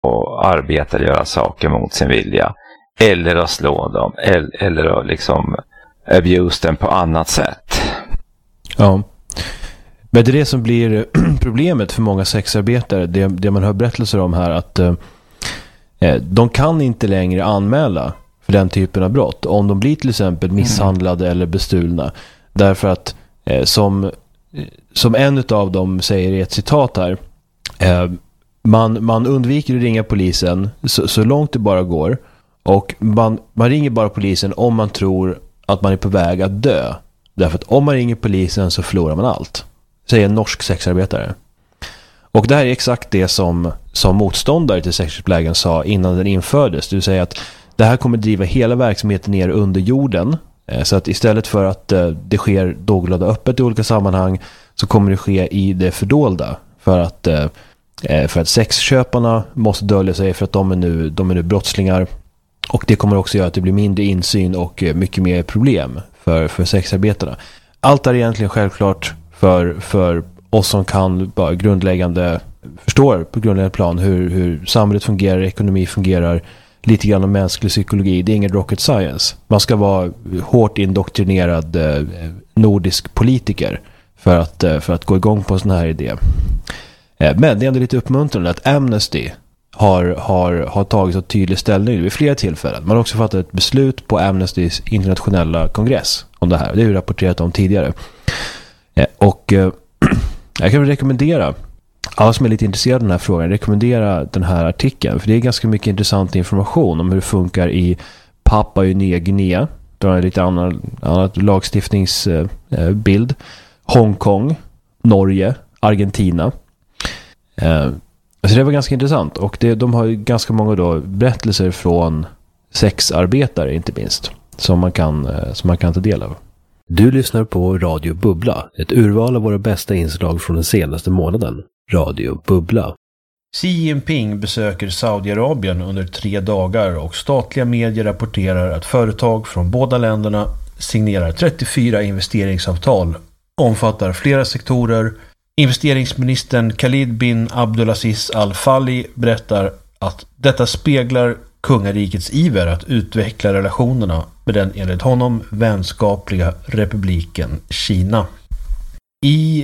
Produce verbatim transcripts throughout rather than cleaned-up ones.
och arbetare göra saker mot sin vilja. Eller att slå dem. Eller, eller att liksom abuse dem på annat sätt. Ja. Men det är det som blir problemet för många sexarbetare. Det, det man hör berättelser om här. Att eh, de kan inte längre anmäla för den typen av brott. Om de blir till exempel misshandlade mm. eller bestulna. Därför att eh, som, som en av dem säger i ett citat här. Eh, man, man undviker att ringa polisen så, så långt det bara går. Och man, man ringer bara polisen om man tror att man är på väg att dö. Därför att om man ringer polisen så förlorar man allt. Säger en norsk sexarbetare. Och det här är exakt det som, som motståndare till sexköpslägen sa innan den infördes. Det vill säga att det här kommer driva hela verksamheten ner under jorden. Så att istället för att det sker någorlunda öppet i olika sammanhang så kommer det ske i det fördolda. För att, för att sexköparna måste dölja sig för att de är nu, de är nu brottslingar. Och det kommer också göra att det blir mindre insyn och mycket mer problem för, för sexarbetarna. Allt är egentligen självklart för, för oss som kan bara grundläggande förstår på grundläggande plan hur, hur samhället fungerar, ekonomi fungerar, lite grann om mänsklig psykologi. Det är ingen rocket science. Man ska vara hårt indoktrinerad eh, nordisk politiker för att, eh, för att gå igång på en sån här idé. Eh, men det är ändå lite uppmuntrande att Amnesty har, har, har tagit så tydlig ställning vid flera tillfällen. Man har också fattat ett beslut på Amnestys internationella kongress om det här. Det är ju rapporterat om tidigare. Eh, och eh, jag kan väl rekommendera alla som är lite intresserade av den här frågan, rekommendera den här artikeln. För det är ganska mycket intressant information om hur det funkar i Papua Nya Guinea. Det är en lite annan, annan lagstiftningsbild. Hongkong, Norge, Argentina. Eh, så det var ganska intressant. Och det, de har ju ganska många då berättelser från sexarbetare inte minst. Som man kan, som man kan ta del av. Du lyssnar på Radio Bubbla. Ett urval av våra bästa inslag från den senaste månaden. Radio Bubbla. Xi Jinping besöker Saudiarabien under tre dagar och statliga medier rapporterar att företag från båda länderna signerar trettiofyra investeringsavtal. Omfattar flera sektorer. Investeringsministern Khalid bin Abdulaziz Al-Fali berättar att detta speglar kungarikets iver att utveckla relationerna med den enligt honom vänskapliga republiken Kina. I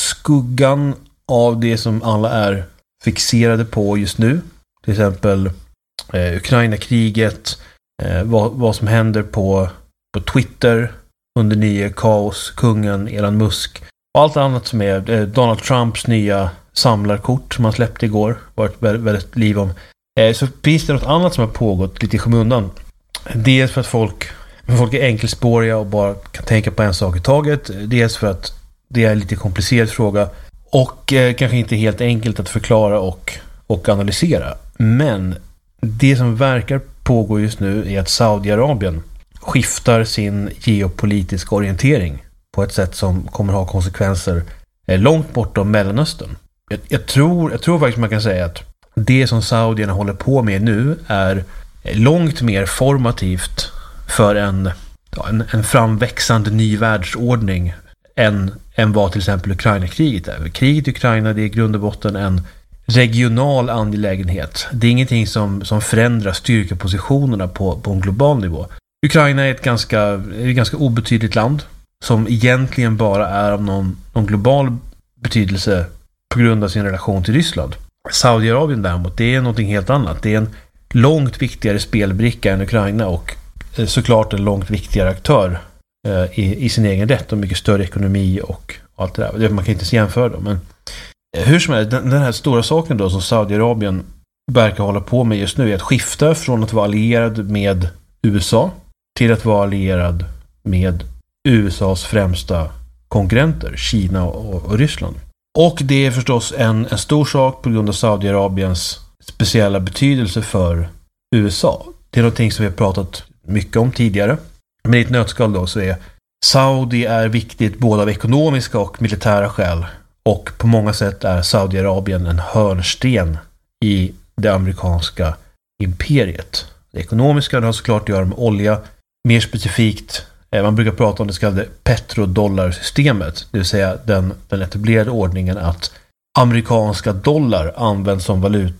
skuggan av det som alla är fixerade på just nu, till exempel eh, Ukraina-kriget, eh, vad, vad som händer på, på Twitter under nya kaos, kungen Elon Musk och allt annat som är eh, Donald Trumps nya samlarkort som han släppte igår, varit väldigt, väldigt liv om. Eh, så finns det något annat som har pågått lite i skymundan. Dels för att folk, folk är enkelspåriga och bara kan tänka på en sak i taget. Dels för att det är en lite komplicerad fråga och eh, kanske inte helt enkelt att förklara och, och analysera. Men det som verkar pågå just nu är att Saudiarabien skiftar sin geopolitiska orientering på ett sätt som kommer ha konsekvenser eh, långt bortom Mellanöstern. Jag, jag, tror, jag tror faktiskt man kan säga att det som saudierna håller på med nu är långt mer formativt för en, ja, en, en framväxande ny världsordning än, än vad till exempel Ukraina-kriget är. Kriget i Ukraina, det är i grund och botten en regional angelägenhet. Det är ingenting som, som förändrar styrkepositionerna på, på en global nivå. Ukraina är ett ganska, är ett ganska obetydligt land som egentligen bara är av någon, någon global betydelse på grund av sin relation till Ryssland. Saudiarabien däremot, det är någonting helt annat. Det är en långt viktigare spelbricka än Ukraina och såklart en långt viktigare aktör eh, i, i sin egen rätt och mycket större ekonomi och allt det där. Man kan inte jämföra dem, men eh, hur som helst, den, den här stora saken då som Saudiarabien verkar hålla på med just nu är att skifta från att vara allierad med U S A till att vara allierad med U S A:s främsta konkurrenter, Kina och, och Ryssland. Och det är förstås en, en stor sak på grund av Saudiarabiens speciella betydelse för U S A. Det är någonting som vi har pratat mycket om tidigare. Men i ett nötskal då så är Saudi är viktigt både av ekonomiska och militära skäl. Och på många sätt är Saudiarabien en hörnsten i det amerikanska imperiet. Det ekonomiska har såklart att göra med olja. Mer specifikt, man brukar prata om det så kallade petrodollarsystemet. Det vill säga den, den etablerade ordningen att amerikanska dollar används som valuta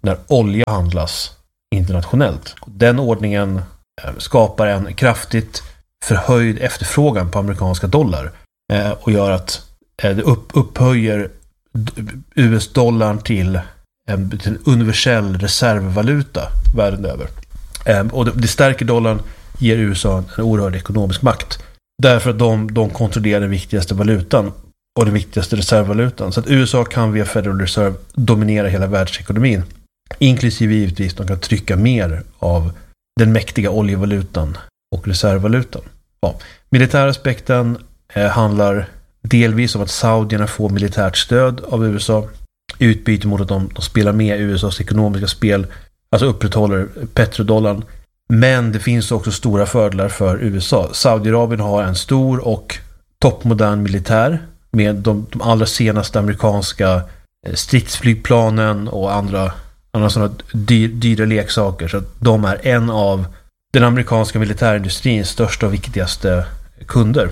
när olja handlas internationellt. Den ordningen skapar en kraftigt förhöjd efterfrågan på amerikanska dollar och gör att det upphöjer U S-dollarn till en, till en universell reservvaluta världen över. Och det, det stärker dollarn, ger U S A en oerhörd ekonomisk makt. Därför att de, de kontrollerar den viktigaste valutan och den viktigaste reservvalutan. Så att U S A kan via Federal Reserve dominera hela världsekonomin. Inklusive givetvis de kan trycka mer av den mäktiga oljevalutan och reservvalutan. Ja. Militäraspekten eh, handlar delvis om att saudierna får militärt stöd av U S A i utbyte mot att de, de spelar med U S A:s ekonomiska spel, alltså upprätthåller petrodollarn. Men det finns också stora fördelar för U S A. Saudiarabien har en stor och toppmodern militär med de, de allra senaste amerikanska stridsflygplanen och andra, andra sådana dyr, dyra leksaker. Så att de är en av den amerikanska militärindustrins största och viktigaste kunder.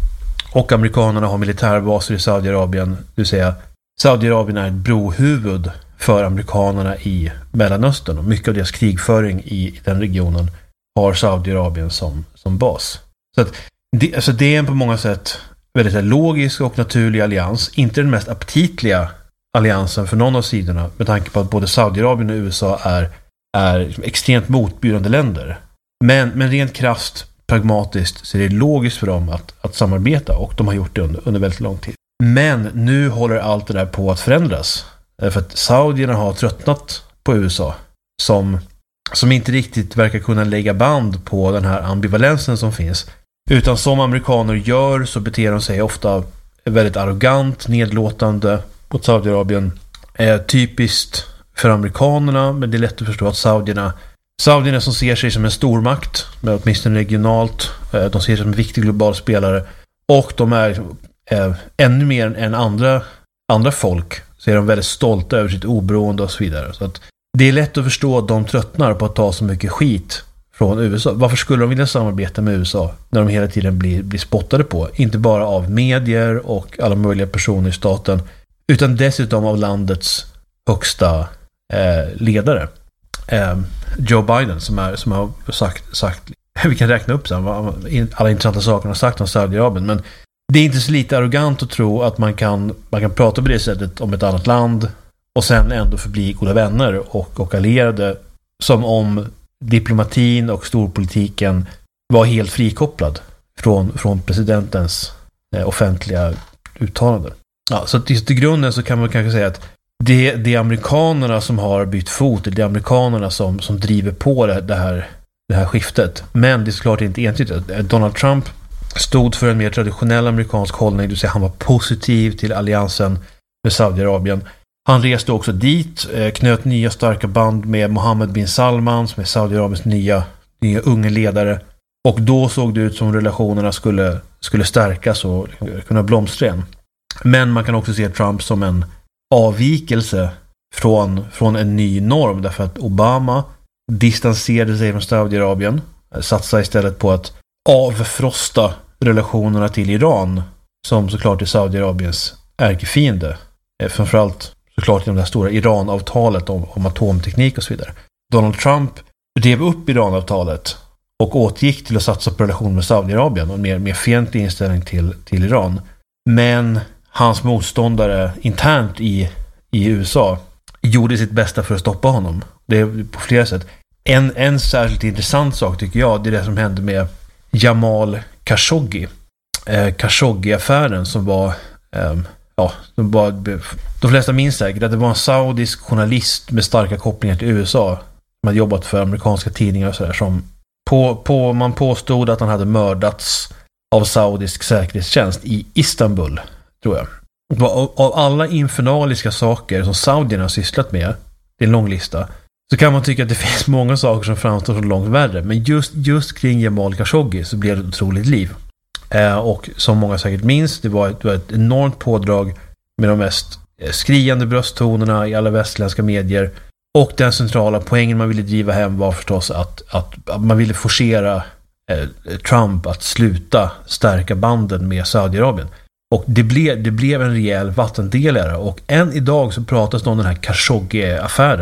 Och amerikanerna har militärbaser i Saudiarabien, det vill säga Saudiarabien är ett brohuvud för amerikanerna i Mellanöstern, och mycket av deras krigföring i, i den regionen har Saudiarabien som, som bas. Så att det, alltså det är en på många sätt väldigt logisk och naturlig allians, inte den mest aptitliga alliansen för någon av sidorna, med tanke på att både Saudiarabien och U S A är, är extremt motbjudande länder. Men, men rent krasst, pragmatiskt, så är det logiskt för dem att, att samarbeta, och de har gjort det under, under väldigt lång tid. Men nu håller allt det där på att förändras. För att saudierna har tröttnat på U S A som, som inte riktigt verkar kunna lägga band på den här ambivalensen som finns. Utan som amerikaner gör så beter de sig ofta väldigt arrogant, nedlåtande mot Saudiarabien. Är typiskt för amerikanerna, men det är lätt att förstå att saudierna Saudierna som ser sig som en stormakt, men åtminstone regionalt, de ser sig som en viktig global spelare, och de är eh, ännu mer än andra, andra folk, så är de väldigt stolta över sitt oberoende och så vidare. Så att det är lätt att förstå att de tröttnar på att ta så mycket skit från U S A. Varför skulle de vilja samarbeta med U S A när de hela tiden blir, blir spottade på? Inte bara av medier och alla möjliga personer i staten, utan dessutom av landets högsta eh, ledare. Eh, Joe Biden som, är, som har sagt, sagt vi kan räkna upp sen, alla intressanta saker han har sagt om Saudiarabien, men det är inte så lite arrogant att tro att man kan, man kan prata på det sättet om ett annat land och sen ändå förbli goda vänner och, och allierade, som om diplomatin och storpolitiken var helt frikopplad från, från presidentens eh, offentliga uttalanden. Ja, så till, till grunden så kan man kanske säga att det, det är amerikanerna som har bytt fot, det är amerikanerna som, som driver på det, det, här, det här skiftet. Men det är såklart inte entydigt. Donald Trump stod för en mer traditionell amerikansk hållning, det vill säga han var positiv till alliansen med Saudiarabien. Han reste också dit, knöt nya starka band med Mohammed bin Salman, som är Saudiarabiens nya, nya unga ledare. Och då såg det ut som relationerna skulle, skulle stärkas och kunna blomstra igen. Men man kan också se Trump som en avvikelse från, från en ny norm, därför att Obama distanserade sig från Saudiarabien, satsade istället på att avfrosta relationerna till Iran, som såklart är Saudiarabiens ärkefiende. Framförallt såklart i det stora Iran-avtalet om, om atomteknik och så vidare. Donald Trump rev upp Iran-avtalet och återgick till att satsa på relation med Saudiarabien och en mer, mer fientlig inställning till, till Iran. Men hans motståndare internt i, i U S A gjorde sitt bästa för att stoppa honom. Det är på flera sätt. En, en särskilt intressant sak tycker jag, det är det som hände med Jamal Khashoggi. Eh, Khashoggi-affären som var, eh, ja, som var, de flesta minns säkert att det var en saudisk journalist med starka kopplingar till U S A som hade jobbat för amerikanska tidningar och sådär, som på, på, man påstod att han hade mördats av saudisk säkerhetstjänst i Istanbul, tror jag. Av, av alla infernaliska saker som saudierna har sysslat med, det är en lång lista, så kan man tycka att det finns många saker som framstår som långt värre. Men just, just kring Jamal Khashoggi så blev det ett otroligt liv. Eh, och som många säkert minns, det var, ett, det var ett enormt pådrag med de mest skriande brösttonerna i alla västländska medier. Och den centrala poängen man ville driva hem var förstås att, att, att man ville forcera eh, Trump att sluta stärka banden med Saudiarabien. Och det blev, det blev en rejäl vattendelare. Och än idag så pratas det om den här Khashoggi-affären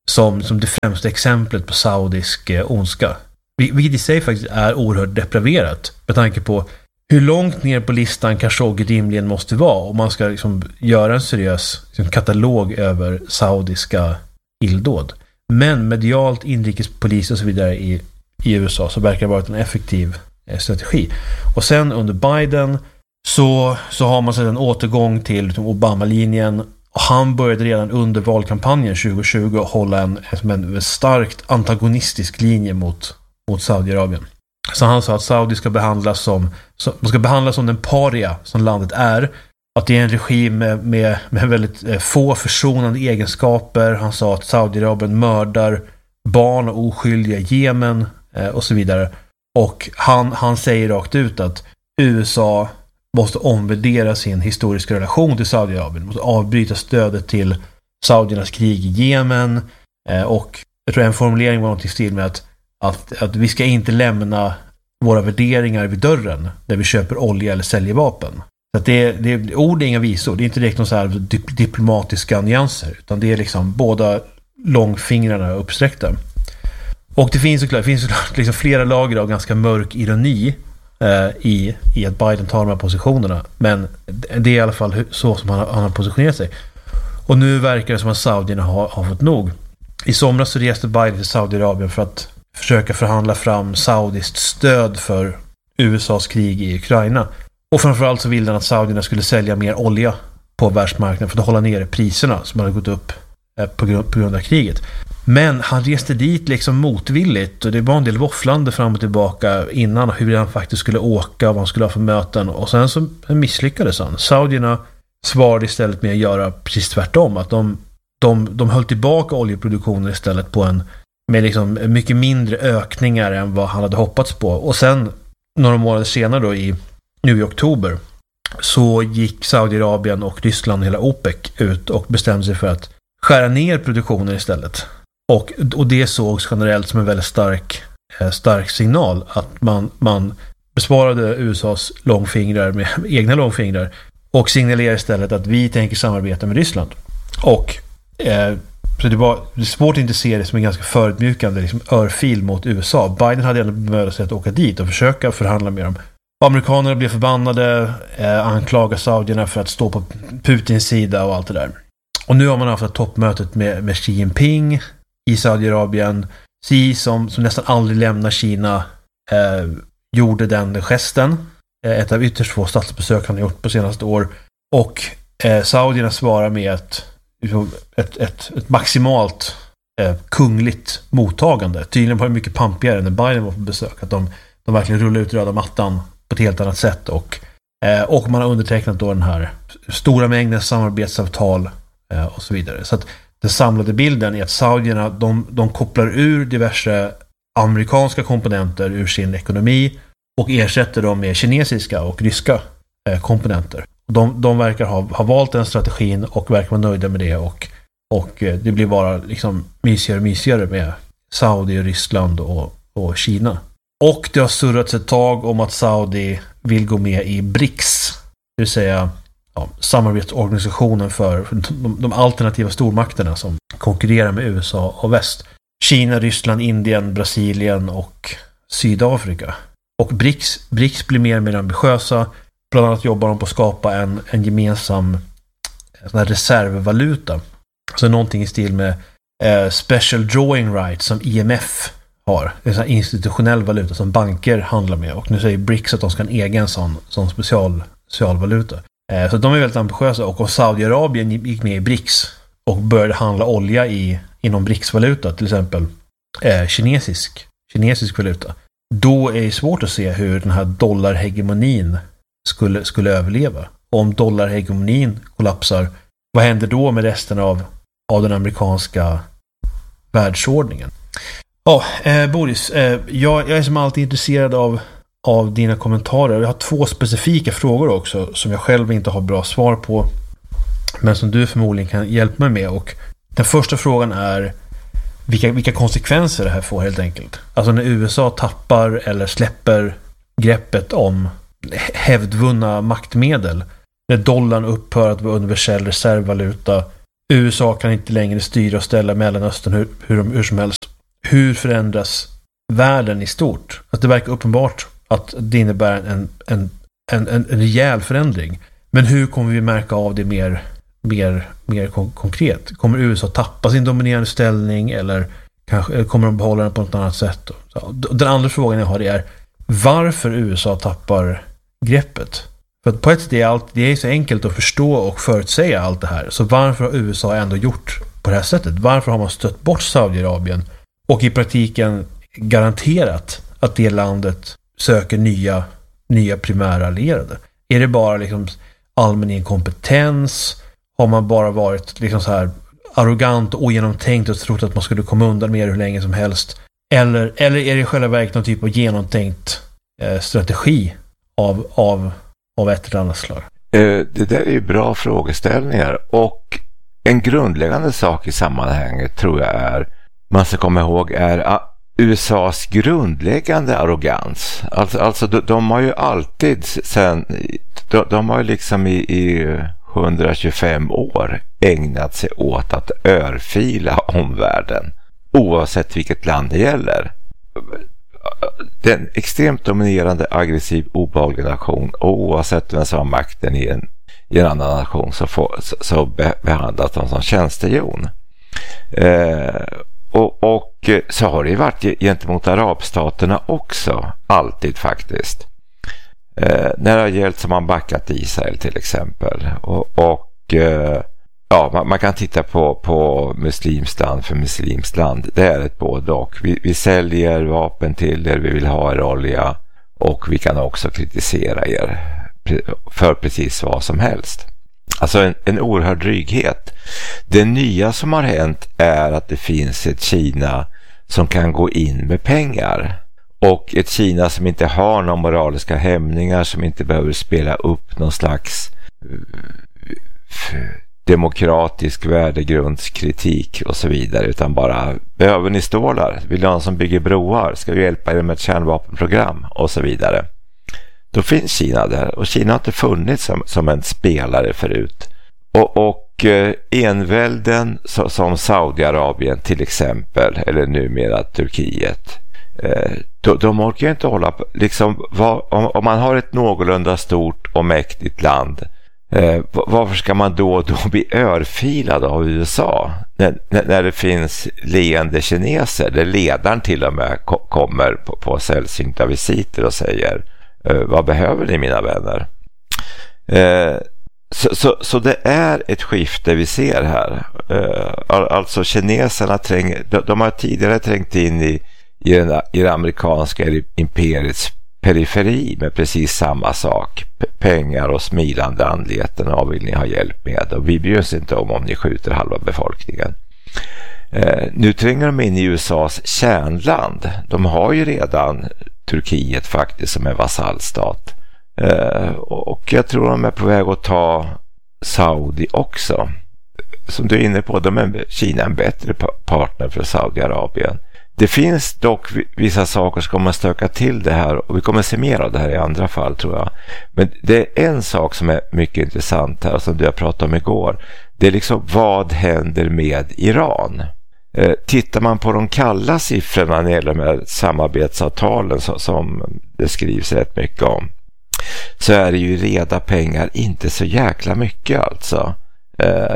som, som det främsta exemplet på saudisk eh, ondska. Vilket i sig faktiskt är oerhört depraverat med tanke på hur långt ner på listan Khashoggi rimligen måste vara om man ska liksom göra en seriös liksom, katalog över saudiska illdåd. Men medialt, inrikespolis och så vidare i, i U S A så verkar det ha varit en effektiv eh, strategi. Och sen under Biden så, så har man sedan en återgång till liksom, Obama-linjen, och han började redan under valkampanjen tjugo tjugo hålla en, en, en starkt antagonistisk linje mot, mot Saudiarabien. Så han sa att Saudi ska behandlas som, som, ska behandlas som den paria som landet är. Att det är en regim med, med, med väldigt eh, få försonande egenskaper. Han sa att Saudiarabien mördar barn och oskyldiga i Jemen eh, och så vidare. Och han, han säger rakt ut att U S A måste omvärdera sin historiska relation till Saudiarabien. Måste avbryta stödet till saudiernas krig i Jemen. Eh, och jag tror en formulering var något i stil med att Att, att vi ska inte lämna våra värderingar vid dörren när vi köper olja eller säljer vapen. Så att det, det, ord är inga visor. Det är inte direkt någon så här dip, diplomatiska nyanser. Utan det är liksom båda långfingrarna uppsträckta. Och det finns såklart, det finns såklart liksom flera lager av ganska mörk ironi eh, i, i att Biden tar de här positionerna. Men det är i alla fall så som han, han har positionerat sig. Och nu verkar det som att saudierna har, har fått nog. I somras så reste Biden till Saudiarabien för att försöka förhandla fram saudiskt stöd för U S A:s krig i Ukraina. Och framförallt så ville han att saudierna skulle sälja mer olja på världsmarknaden för att hålla ner priserna som hade gått upp på grund, på grund av kriget. Men han reste dit liksom motvilligt, och det var en del våfflande fram och tillbaka innan hur han faktiskt skulle åka och vad han skulle ha för möten. Och sen så misslyckades han. Saudierna svarade istället med att göra precis tvärtom. Att de, de, de höll tillbaka oljeproduktionen istället på en med liksom mycket mindre ökningar än vad han hade hoppats på. Och sen några månader senare då i nu i oktober så gick Saudiarabien och Ryssland, hela OPEC, ut och bestämde sig för att skära ner produktionen istället. Och, och det sågs generellt som en väldigt stark, eh, stark signal att man, man besparade U S A:s långfingrar med egna långfingrar och signalerade istället att vi tänker samarbeta med Ryssland. Och eh, så det var det är svårt att inte se det som en ganska förödmjukande liksom, örfil mot U S A. Biden hade ändå bemödat sig att åka dit och försöka förhandla med dem. Amerikanerna blev förbannade, eh, anklagade saudierna för att stå på Putins sida och allt det där. Och nu har man haft ett toppmötet med, med Xi Jinping i Saudiarabien. Xi som, som nästan aldrig lämnar Kina eh, gjorde den gesten. Eh, ett av ytterst få statsbesök han har gjort på senaste år. Och eh, saudierna svarar med ett Ett, ett, ett maximalt eh, kungligt mottagande. Tydligen var det mycket pampigare när Biden var på besök. Att de, de verkligen rullade ut röda mattan på ett helt annat sätt. Och, eh, och man har undertecknat då den här stora mängden samarbetsavtal eh, och så vidare. Så att den samlade bilden är att saudierna de, de kopplar ur diverse amerikanska komponenter ur sin ekonomi och ersätter dem med kinesiska och ryska eh, komponenter. De, de verkar ha, ha valt den strategin och verkar vara nöjda med det, och, och det blir bara liksom mysigare och mysigare med Saudi, Ryssland och, och Kina. Och det har surrats ett tag om att Saudi vill gå med i BRICS, det vill säga ja, samarbetsorganisationen för de, de alternativa stormakterna som konkurrerar med U S A och väst. Kina, Ryssland, Indien, Brasilien och Sydafrika. Och BRICS, BRICS blir mer och mer ambitiösa. Bland annat jobbar de på att skapa en, en gemensam sån här reservvaluta. Så någonting i stil med eh, special drawing rights som I M F har. Det är en sån här institutionell valuta som banker handlar med. Och nu säger BRICS att de ska ha en egen sån, sån special, specialvaluta. Eh, så de är väldigt ambitiösa. Och om Saudiarabien gick med i BRICS och började handla olja i, inom BRICS-valuta, till exempel eh, kinesisk, kinesisk valuta, då är det svårt att se hur den här dollarhegemonin skulle, skulle överleva. Och om dollarhegemonin kollapsar, vad händer då med resten av, av den amerikanska världsordningen? Ja, eh, Boris, eh, jag, jag är som alltid intresserad av, av dina kommentarer. Jag har två specifika frågor också som jag själv inte har bra svar på, men som du förmodligen kan hjälpa mig med. Och den första frågan är vilka, vilka konsekvenser det här får helt enkelt. Alltså när U S A tappar eller släpper greppet om hävdvunna maktmedel, när dollarn upphör att vara universell reservvaluta, U S A kan inte längre styra och ställa Mellanöstern hur, hur, de, hur som helst. Hur förändras världen i stort? Att det verkar uppenbart att det innebär en, en, en, en, en rejäl förändring. Men hur kommer vi märka av det mer, mer, mer kon- konkret? Kommer U S A tappa sin dominerande ställning eller kanske, eller kommer de behålla den på något annat sätt? Den andra frågan jag har är varför U S A tappar greppet. För att på ett sätt är allt, det är så enkelt att förstå och förutsäga allt det här. Så varför har U S A ändå gjort på det här sättet? Varför har man stött bort Saudiarabien och i praktiken garanterat att det landet söker nya, nya primära allierade? Är det bara liksom allmän inkompetens? Har man bara varit liksom så här arrogant och ogenomtänkt och trott att man skulle komma undan med hur länge som helst? Eller, eller är det i själva verket någon typ av genomtänkt eh, strategi av, av, av ett eller annat slag? Det där är ju bra frågeställningar, och en grundläggande sak i sammanhanget tror jag är, man ska komma ihåg, är U S A:s grundläggande arrogans. Alltså, alltså de, de har ju alltid sen, de, de har ju liksom i, i hundratjugofem år ägnat sig åt att örfila omvärlden, oavsett vilket land det gäller. Den extremt dominerande, aggressiv, obehaglig nation, och oavsett vem som har makten i en, i en annan nation så, får, så, så be, behandlas de som tjänstehjon. Eh, och, och så har det varit gentemot arabstaterna också, alltid faktiskt. Eh, när det har gällt som man backat Israel till exempel. Och, och eh, ja, man, man kan titta på, på muslimskt land för muslimskt land. Det är ett både och. Vi, vi säljer vapen till er, vi vill ha er olja, och vi kan också kritisera er för precis vad som helst. Alltså en, en oerhörd dryghet. Det nya som har hänt är att det finns ett Kina som kan gå in med pengar. Och ett Kina som inte har några moraliska hämningar, som inte behöver spela upp någon slags demokratisk värdegrundskritik och så vidare, utan bara, behöver ni stålar? Vill någon som bygger broar? Ska vi hjälpa er med ett kärnvapenprogram? Och så vidare. Då finns Kina där, och Kina har inte funnits som, som en spelare förut. Och, och eh, envälden så, som Saudiarabien till exempel, eller numera Turkiet, eh, de, de orkar inte hålla på, liksom, vad, om, om man har ett någorlunda stort och mäktigt land, Eh, varför ska man då och då bli örfilad av U S A när, när det finns leende kineser, där ledaren till och med ko- kommer på, på sällsynta visiter och säger eh, vad behöver ni, mina vänner? Eh, så, så, så det är ett skifte vi ser här. Eh, alltså kineserna träng, de, de har tidigare trängt in i, i, den, i det amerikanska imperiets periferi med precis samma sak. P- pengar och smilande anleten, och vill ni ha hjälp med, och vi björs inte om om ni skjuter halva befolkningen. Eh, nu tränger de in i U S A:s kärnland. De har ju redan Turkiet faktiskt som är vasallstat. Eh, och jag tror de är på väg att ta Saudi också. Som du är inne på, de är Kina en bättre partner för Saudiarabien. Det finns dock vissa saker som kommer stöka till det här, och vi kommer se mer av det här i andra fall, tror jag. Men det är en sak som är mycket intressant här, som du har pratat om igår. Det är liksom, vad händer med Iran? Eh, tittar man på de kalla siffrorna när det gäller de här samarbetsavtalen som, som det skrivs rätt mycket om, så är det ju reda pengar inte så jäkla mycket alltså. Eh,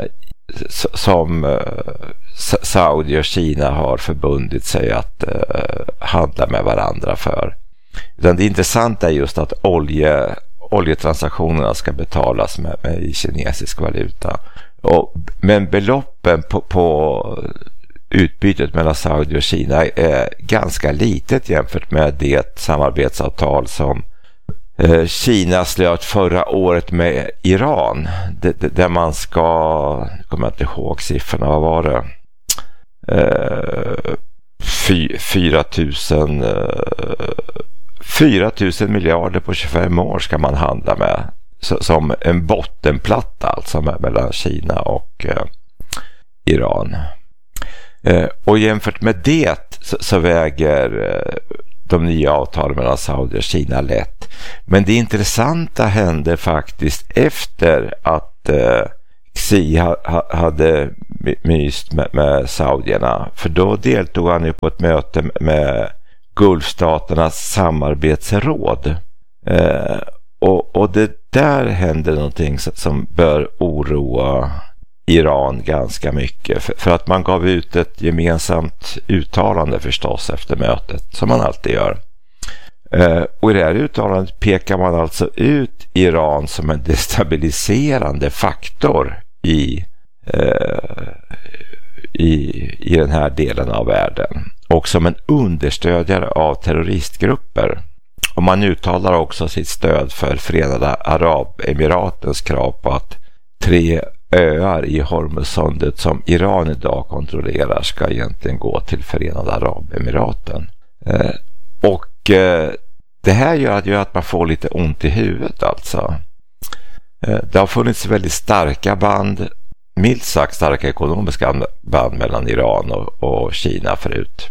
som uh, Saudi och Kina har förbundit sig att uh, handla med varandra för. Utan det intressanta är just att olje, oljetransaktionerna ska betalas med, med kinesisk valuta. Och, men beloppen på, på utbytet mellan Saudi och Kina är ganska litet jämfört med det samarbetsavtal som Kina slöt förra året med Iran, där man ska, jag kommer inte ihåg siffrorna, vad var det? fyra tusen miljarder på tjugofem år ska man handla med, som en bottenplatta alltså mellan Kina och Iran. Och jämfört med det så, så väger de nya avtalen mellan Saudi och Kina lätt. Men det intressanta hände faktiskt efter att eh, Xi ha, ha, hade myst med, med saudierna, för då deltog han ju på ett möte med Gulfstaternas samarbetsråd. Eh, och, och det där hände någonting som bör oroa Iran ganska mycket. För, för att man gav ut ett gemensamt uttalande förstås efter mötet, som man alltid gör. Eh, och i det här uttalandet pekar man alltså ut Iran som en destabiliserande faktor i, eh, i, i den här delen av världen. Och som en understödjare av terroristgrupper. Och man uttalar också sitt stöd för Förenade Arabemiratens krav på att tre öar i Hormuzsundet som Iran idag kontrollerar ska egentligen gå till Förenade Arabemiraten. Eh, och eh, det här gör ju att man får lite ont i huvudet alltså. Eh, det har funnits väldigt starka band, milt sagt starka ekonomiska band mellan Iran och, och Kina förut.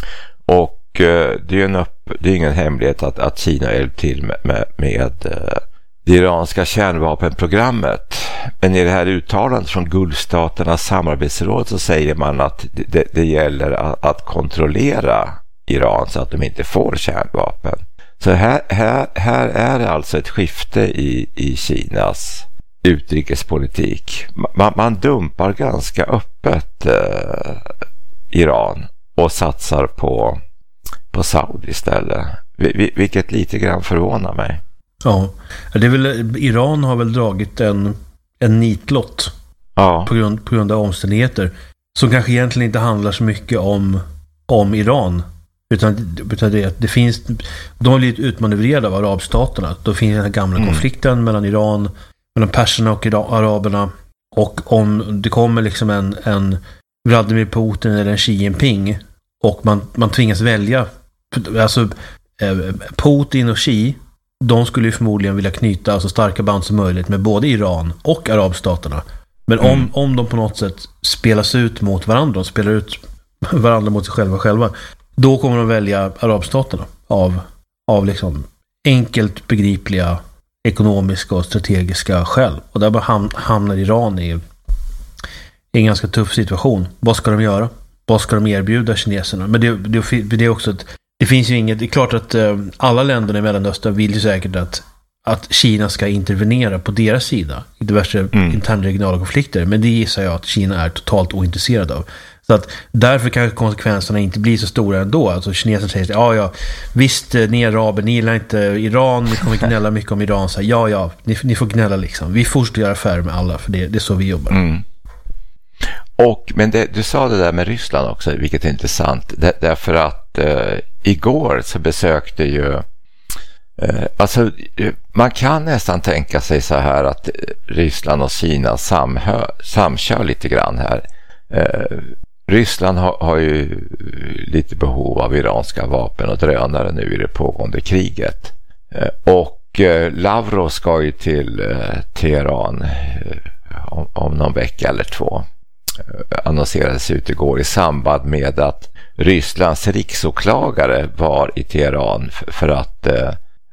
Och eh, det är ju en upp, det är ingen hemlighet att, att Kina hjälpt till med, med, med eh, det iranska kärnvapenprogrammet. Men i det här uttalandet från Gulfstaternas samarbetsråd så säger man att det, det gäller att, att kontrollera Iran så att de inte får kärnvapen. Så här, här, här är det alltså ett skifte i, i Kinas utrikespolitik. Man, man dumpar ganska öppet eh, Iran och satsar på, på Saudi istället. Vil, vilket lite grann förvånar mig. Ja, det är väl, Iran har väl dragit en, en nitlott ja. på, grund, på grund av omständigheter som kanske egentligen inte handlar så mycket om, om Iran. Utan, utan det, det finns, de har blivit utmanövrerade av arabstaterna. Då finns den här gamla mm. konflikten mellan Iran, mellan perserna och araberna. Och om det kommer liksom en, en Vladimir Putin eller en Xi Jinping och man, man tvingas välja. Alltså Putin och Xi, de skulle ju förmodligen vilja knyta så starka band som möjligt med både Iran och arabstaterna. Men mm. om, om de på något sätt spelas ut mot varandra, de spelar ut varandra mot sig själva själva, då kommer de välja arabstaterna av, av liksom enkelt begripliga ekonomiska och strategiska skäl. Och där bara ham, hamnar Iran i, i en ganska tuff situation. Vad ska de göra? Vad ska de erbjuda kineserna? Men det, det, det är också ett, det finns ju inget, det är klart att eh, alla länderna i Mellanöstern vill ju säkert att, att Kina ska intervenera på deras sida i diverse mm. interna regionala konflikter, men det gissar jag att Kina är totalt ointresserad av. Så att därför kanske konsekvenserna inte blir så stora ändå. Alltså kineserna säger ja ja, visst ni är araber, ni gillar inte Iran, ni kommer gnälla mycket om Iran, så ja ja, ni, ni får gnälla liksom. Vi fortsätter göra affärer med alla, för det, det är så vi jobbar. Mm. Och, men det, du sa det där med Ryssland också, vilket är intressant. Det, därför att eh, igår så besökte ju eh, alltså man kan nästan tänka sig så här att Ryssland och Kina samhör, samkör lite grann här. Eh, Ryssland har, har ju lite behov av iranska vapen och drönare nu i det pågående kriget. Eh, och eh, Lavrov ska ju till eh, Teheran eh, om, om någon vecka eller två. Annonserades ut igår i samband med att Rysslands riksåklagare var i Teheran för, för att eh,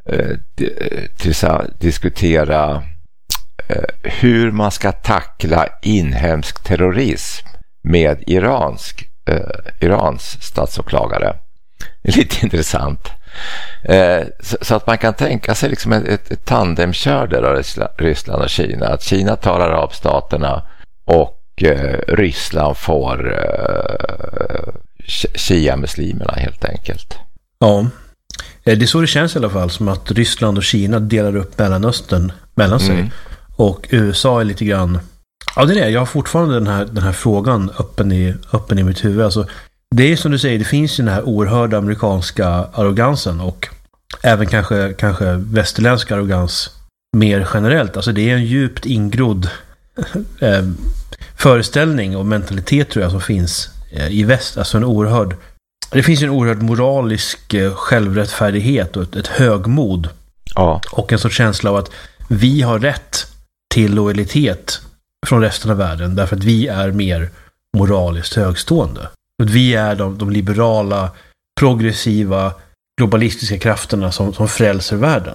eh, diskutera eh, hur man ska tackla inhemsk terrorism med iransk, eh, Irans statsåklagare. Det är lite intressant. Eh, så, så att man kan tänka sig liksom ett, ett, ett tandemkör där av Ryssland och Kina. Att Kina tar arabstaterna och Ryssland får uh, shia-muslimerna helt enkelt. Ja, det är så det känns i alla fall, som att Ryssland och Kina delar upp Mellanöstern mellan sig. Mm. Och U S A är lite grann... Ja, det är det. Jag har fortfarande den här, den här frågan öppen i, öppen i mitt huvud. Alltså, det är som du säger, det finns ju den här oerhörda amerikanska arrogansen och även kanske, kanske västerländsk arrogans mer generellt. Alltså det är en djupt ingrodd eh, föreställning och mentalitet tror jag som finns i väst, alltså en oerhörd, det finns en oerhörd moralisk självrättfärdighet och ett, ett högmod ja. Och en sorts känsla av att vi har rätt till lojalitet från resten av världen därför att vi är mer moraliskt högstående. Att vi är de, de liberala, progressiva, globalistiska krafterna som, som frälser världen.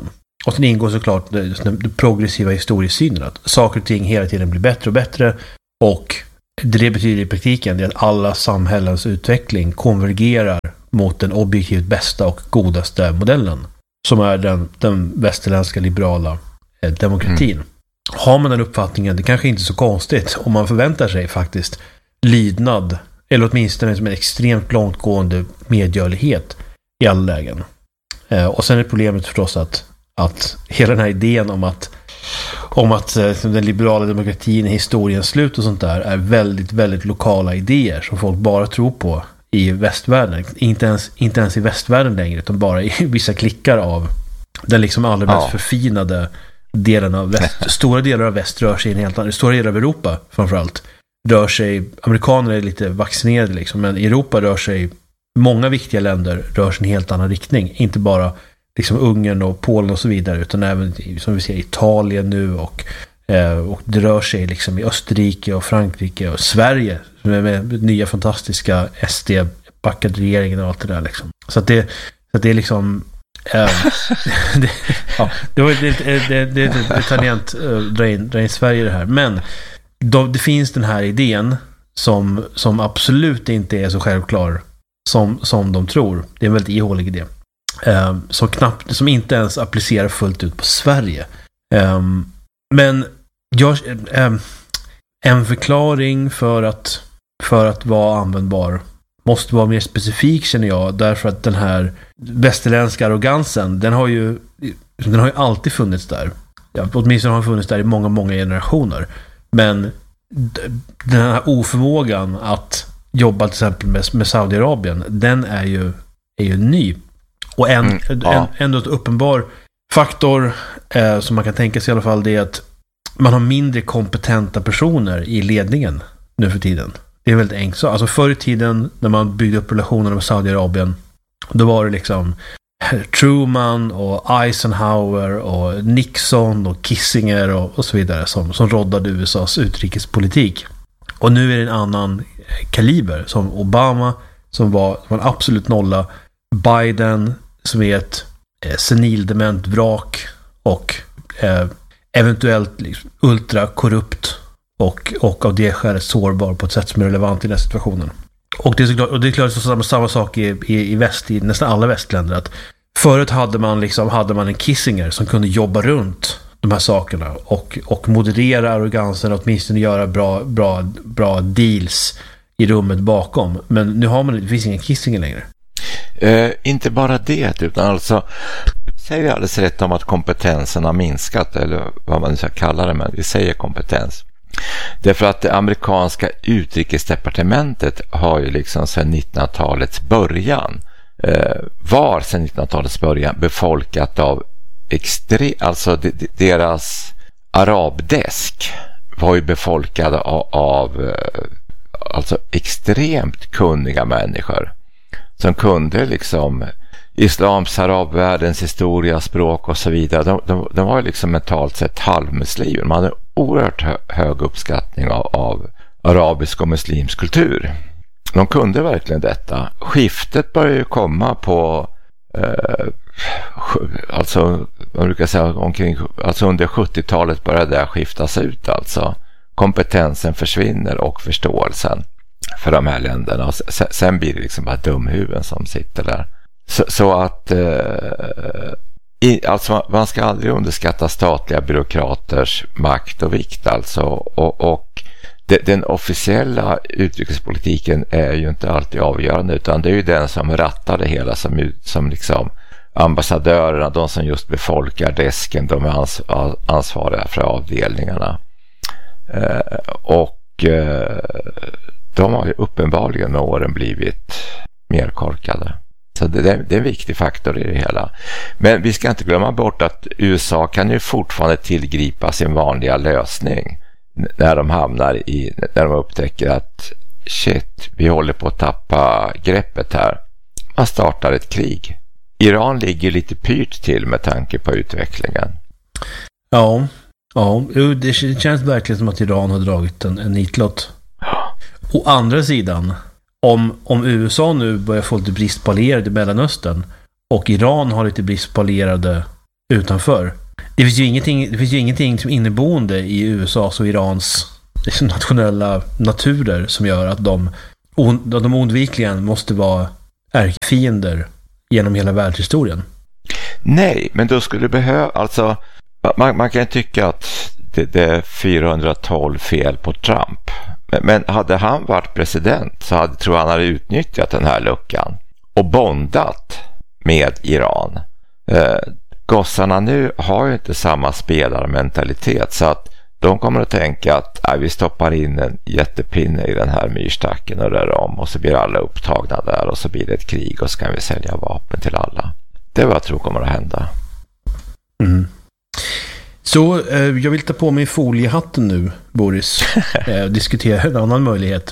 och sen ingår såklart det, det progressiva historiesynen, att saker och ting hela tiden blir bättre och bättre, och det, det betyder i praktiken är att alla samhällens utveckling konvergerar mot den objektivt bästa och godaste modellen, som är den, den västerländska liberala eh, demokratin. Mm. Har man den uppfattningen, det kanske inte är så konstigt om man förväntar sig faktiskt lydnad, eller åtminstone som en extremt långtgående medgörlighet i alla lägen. Eh, och sen är problemet förstås att, att hela den här idén om att om att eh, den liberala demokratin är historiens slut och sånt där är väldigt, väldigt lokala idéer som folk bara tror på i västvärlden. Inte ens, inte ens i västvärlden längre, utan bara i vissa klickar av den liksom allra mest ja. förfinade delen av väst. Stora delar av väst rör sig i en helt annan, stora delar av Europa framförallt rör sig, amerikaner är lite vaccinerade liksom, men i Europa rör sig många viktiga länder rör sig i en helt annan riktning. Inte bara liksom Ungern och Polen och så vidare, utan även som vi ser Italien nu, och, eh, och det rör sig liksom i Österrike och Frankrike och Sverige med, med nya fantastiska S D-backade regeringen och allt det där liksom. Så att det, så att det är liksom äh, det, ja, det var det, det, det, det, det tangent uh, dra, in, dra in Sverige det här, men då, det finns den här idén som, som absolut inte är så självklar som, som de tror. Det är en väldigt ihålig idé. Um, som, knappt, som inte ens applicerar fullt ut på Sverige. Um, men jag, um, en förklaring för att, för att vara användbar måste vara mer specifik, känner jag, därför att den här västerländska arrogansen, den har ju, den har ju alltid funnits där. Ja, åtminstone har den funnits där i många, många generationer. Men den här oförmågan att jobba till exempel med, med Saudiarabien, den är ju, är ju ny. Och en, mm, ja. en, ändå ett uppenbar faktor eh, som man kan tänka sig i alla fall, det är att man har mindre kompetenta personer i ledningen nu för tiden. Det är väldigt enkelt så. Alltså förr i tiden när man byggde upp relationerna med Saudiarabien, då var det liksom Truman och Eisenhower och Nixon och Kissinger och, och så vidare som, som råddade U S A:s utrikespolitik. Och nu är det en annan kaliber, som Obama som var, var en absolut nolla, Biden som är ett eh, senildement vrak och eh, eventuellt liksom, ultrakorrupt och, och av det skälet sårbar på ett sätt som är relevant i den här situationen. Och det är såklart, och det är klart så samma, samma sak i, i, i väst, i nästan alla västländer, att förut hade man liksom hade man en Kissinger som kunde jobba runt de här sakerna och, och moderera arrogansen och åtminstone göra bra, bra, bra deals i rummet bakom. Men nu har man, det finns ingen Kissinger längre. Eh, inte bara det, utan alltså säger alldeles rätt om att kompetensen har minskat, eller vad man ska kalla det, men vi säger kompetens. Därför att det amerikanska utrikesdepartementet har ju liksom sedan nittonhundratalets början eh, var sedan nittonhundratalets början befolkat av extre, alltså de, de, deras arabdesk var ju befolkad av, av eh, alltså extremt kunniga människor som kunde liksom islams, arabvärldens historia, språk och så vidare. De, de, de var ju liksom mentalt sett halvmuslimer. Man hade oerhört hö, hög uppskattning av, av arabisk och muslimsk kultur. De kunde verkligen detta. Skiftet började ju komma på eh, alltså man brukar säga omkring, alltså under sjuttiotalet började det skiftas ut, alltså kompetensen försvinner och förståelsen för de här länderna, och sen, sen blir det liksom bara dumhuvuden som sitter där. Så, så att eh, i, alltså man ska aldrig underskatta statliga byråkraters makt och vikt, alltså, och, och de, den officiella utrikespolitiken är ju inte alltid avgörande, utan det är ju den som rattar det hela, som, som liksom ambassadörerna, de som just befolkar desken, de är ans, ansvariga för avdelningarna, eh, och eh, de har ju uppenbarligen med åren blivit mer korkade. Så det, det är en viktig faktor i det hela. Men vi ska inte glömma bort att U S A kan ju fortfarande tillgripa sin vanliga lösning när de hamnar i, när de upptäcker att shit, vi håller på att tappa greppet här. Man startar ett krig. Iran ligger lite pyrt till med tanke på utvecklingen. Ja, ja, det känns verkligen som att Iran har dragit en, en nitlott. Å andra sidan, om, om U S A nu börjar få lite brist på allierade i Mellanöstern och Iran har lite brist på allierade utanför. Det finns ju ingenting, det finns ju ingenting som inneboende i U S A:s och Irans nationella naturer som gör att de, att de oundvikligen måste vara ärkefiender genom hela världshistorien. Nej, men då skulle det behöva, alltså man, man kan tycka att det, det är fyrahundratolv fel på Trump. Men, men hade han varit president så hade, tror jag han hade utnyttjat den här luckan och bondat med Iran. Eh, gossarna nu har ju inte samma spelarmentalitet, så att de kommer att tänka att nej, vi stoppar in en jättepinne i den här myrstacken och rör om, och så blir alla upptagna där och så blir det ett krig och så kan vi sälja vapen till alla. Det är vad jag tror kommer att hända. Mm. Så eh, jag vill ta på mig foliehatten nu, Boris. eh, diskutera en annan möjlighet.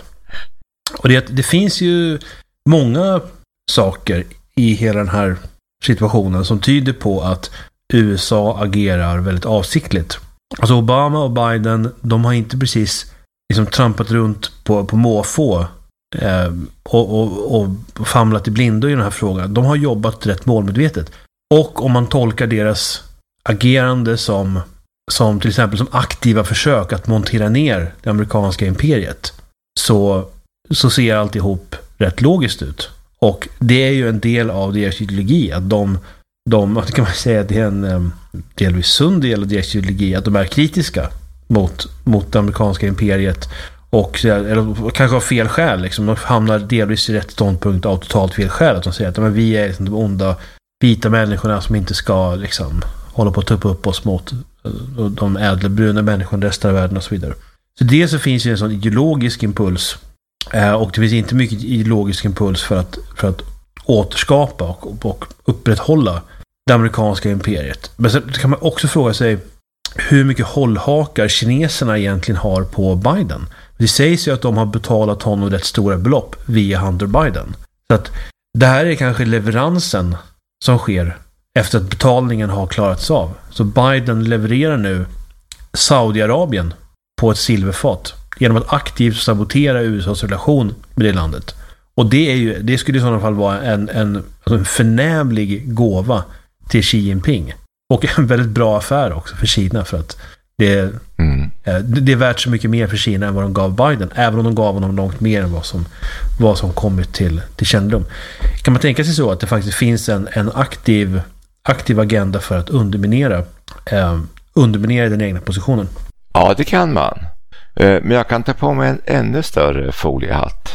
Och det är att det finns ju många saker i hela den här situationen som tyder på att U S A agerar väldigt avsiktligt. Alltså Obama och Biden, de har inte precis liksom trampat runt på, på måfå eh, och, och, och famlat i blindo i den här frågan. De har jobbat rätt målmedvetet. Och om man tolkar deras agerande som, som till exempel som aktiva försök att montera ner det amerikanska imperiet, så, så ser alltihop rätt logiskt ut. Och det är ju en del av deras ideologi, att de, de kan man säga att det är en um, delvis sund del av deras ideologi, att de är kritiska mot, mot det amerikanska imperiet och eller, kanske av fel skäl, liksom. De hamnar delvis i rätt ståndpunkt av totalt fel skäl, att de säger att men, vi är liksom, de onda vita människorna som inte ska liksom, hålla på att ta upp oss mot uh, de ädla bruna människorna i resten av världen och så vidare. Så det så finns ju en sån ideologisk impuls. Och det finns inte mycket ideologisk impuls för att, för att återskapa och, och upprätthålla det amerikanska imperiet. Men så kan man också fråga sig hur mycket hållhakar kineserna egentligen har på Biden. Det sägs ju att de har betalat honom rätt stora belopp via Hunter Biden. Så att det här är kanske leveransen som sker efter att betalningen har klarats av. Så Biden levererar nu Saudiarabien på ett silverfat genom att aktivt sabotera U S A:s relation med det landet. Och det, är ju, det skulle i sådana fall vara en, en, alltså en förnämlig gåva till Xi Jinping. Och en väldigt bra affär också för Kina, för att det, mm. eh, det är värt så mycket mer för Kina än vad de gav Biden, även om de gav honom långt mer än vad som, vad som kommit till, till kännedom. Kan man tänka sig så att det faktiskt finns en, en aktiv, aktiv agenda för att underminera, eh, underminera den egna positionen? Ja, det kan man. Men jag kan ta på mig en ännu större foliehatt.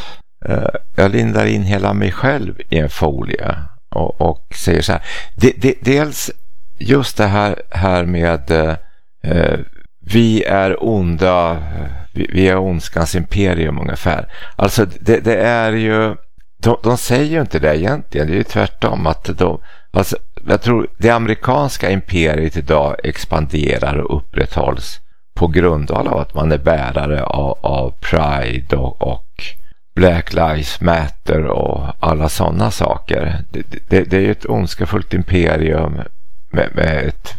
Jag lindar in hela mig själv i en folie och, och säger så här. De, de, dels just det här, här med eh, vi är onda, vi, vi är ondskans imperium ungefär. Alltså det, det är ju, de, de säger ju inte det egentligen. Det är ju tvärtom att de, alltså, jag tror det amerikanska imperiet idag expanderar och upprätthålls på grund av att man är bärare av, av Pride och, och Black Lives Matter och alla sådana saker. Det, det, det är ju ett ondskefullt imperium med, med ett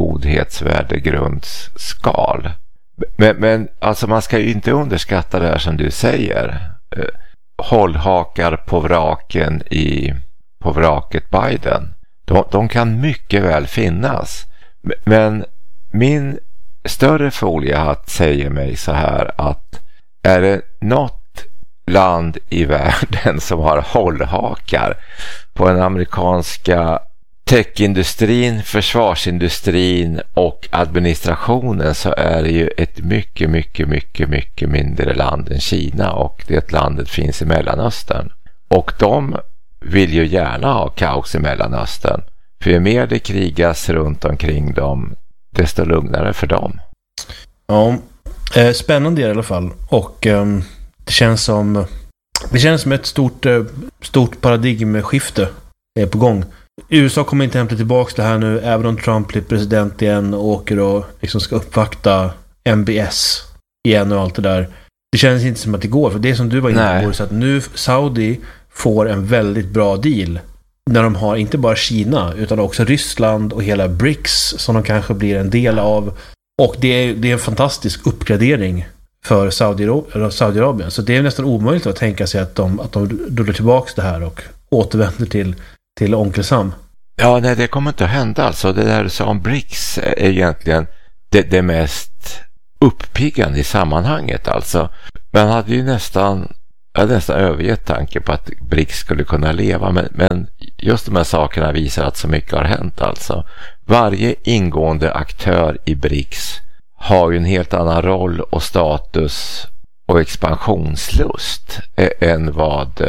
godhetsvärdegrundsskal. Men, men alltså man ska ju inte underskatta det här som du säger. Hållhakar på vraken i på vraket Biden. De, de kan mycket väl finnas. Men min större foliehatt säger mig så här, att är det något land i världen som har hållhakar på den amerikanska techindustrin, försvarsindustrin och administrationen, så är det ju ett mycket, mycket, mycket, mycket mindre land än Kina, och det landet finns i Mellanöstern. Och de vill ju gärna ha kaos i Mellanöstern, för ju mer det krigas runt omkring dem, desto lugnare för dem. Ja, spännande i alla fall. Och um, det känns som det känns som ett stort, stort paradigmskifte är på gång. U S A kommer inte hämta tillbaka det här nu, även om Trump blir president igen och åker och liksom ska uppvakta M B S igen och allt det där. Det känns inte som att det går, för det som du var inne på, så att nu Saudi får en väldigt bra deal när de har inte bara Kina utan också Ryssland och hela BRICS som de kanske blir en del av. Och det är, det är en fantastisk uppgradering för Saudi, Saudiarabien. Så det är nästan omöjligt att tänka sig att de, att de rullar tillbaka det här och återvänder till, till Onkel Sam. Ja, nej, det kommer inte att hända. Alltså, det där du sa om BRICS är egentligen det, det mest uppiggande i sammanhanget. Alltså. Man hade ju nästan, jag hade nästan övergett tanken på att BRICS skulle kunna leva. Men, men just de här sakerna visar att så mycket har hänt. Alltså. Varje ingående aktör i BRICS har ju en helt annan roll och status och expansionslust än vad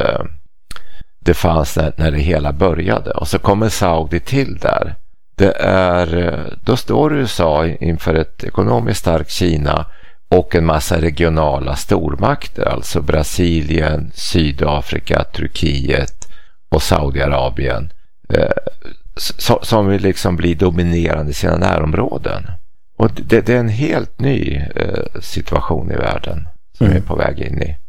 det fanns när, när det hela började. Och så kommer Saudi till där. Det är, då står U S A inför ett ekonomiskt starkt Kina och en massa regionala stormakter, alltså Brasilien, Sydafrika, Turkiet och Saudiarabien, eh, som vill liksom bli dominerande i sina närområden. Och det, det är en helt ny eh, situation i världen som mm. vi är på väg in i.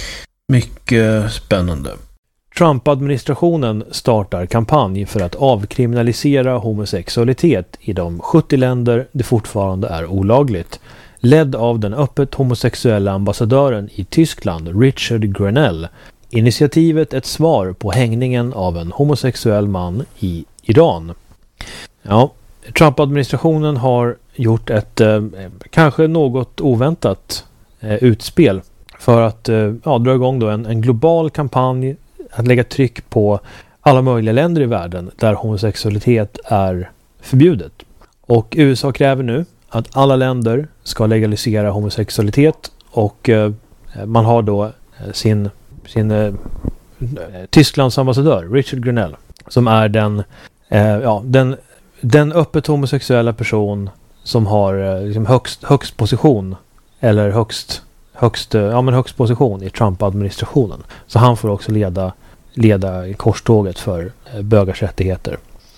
Mycket spännande. Trump-administrationen startar kampanj för att avkriminalisera homosexualitet i de sjuttio länder det fortfarande är olagligt. Ledd av den öppet homosexuella ambassadören i Tyskland, Richard Grenell. Initiativet ett svar på hängningen av en homosexuell man i Iran. Ja, Trump-administrationen har gjort ett eh, kanske något oväntat eh, utspel för att eh, ja, dra igång då en, en global kampanj att lägga tryck på alla möjliga länder i världen där homosexualitet är förbjudet. Och U S A kräver nu att alla länder ska legalisera homosexualitet och eh, man har då sin, sin eh, Tysklands ambassadör Richard Grenell som är den, eh, ja, den, den öppet homosexuella person som har eh, liksom högst, högst position eller högst, högst, ja, men högst position i Trump-administrationen. Så han får också leda, leda korståget för eh, bögars rättigheter.